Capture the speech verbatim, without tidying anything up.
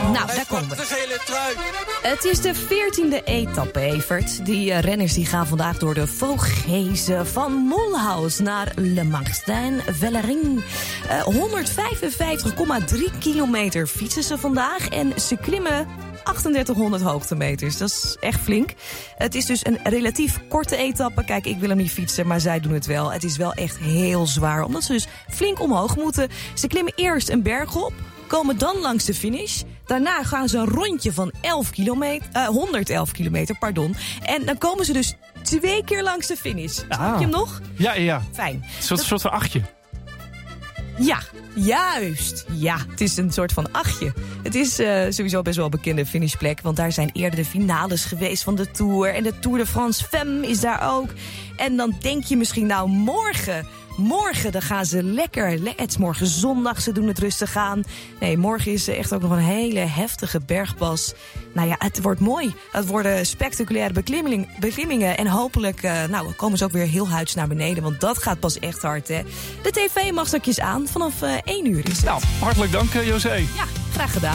Nou, daar komen we. Het is de veertiende etappe, Evert. Die uh, renners die gaan vandaag door de Vogezen van Mulhouse naar Le Marstein-Villering. Uh, honderdvijfenvijftig komma drie kilometer fietsen ze vandaag en ze klimmen achtendertighonderd hoogtemeters. Dat is echt flink. Het is dus een relatief korte etappe. Kijk, ik wil hem niet fietsen, maar zij doen het wel. Het is wel echt heel zwaar, omdat ze dus flink omhoog moeten. Ze klimmen eerst een berg op, komen dan langs de finish. Daarna gaan ze een rondje van elf kilometer, uh, honderdelf kilometer, pardon. En dan komen ze dus twee keer langs de finish. Snap je hem nog? Ja, ja. Fijn. Een soort, soort van achtje. Ja, juist. Ja, het is een soort van achtje. Het is uh, sowieso best wel een bekende finishplek, want daar zijn eerder de finales geweest van de Tour. En de Tour de France Femme is daar ook. En dan denk je misschien, nou, morgen... Morgen dan gaan ze lekker, het is morgen zondag, ze doen het rustig aan. Nee, morgen is echt ook nog een hele heftige bergpas. Nou ja, het wordt mooi. Het worden spectaculaire beklimming, beklimmingen. En hopelijk uh, nou, komen ze ook weer heel huids naar beneden, want dat gaat pas echt hard, hè. De tv mag straks aan, vanaf uh, één uur is het. Nou, hartelijk dank, José. Ja, graag gedaan.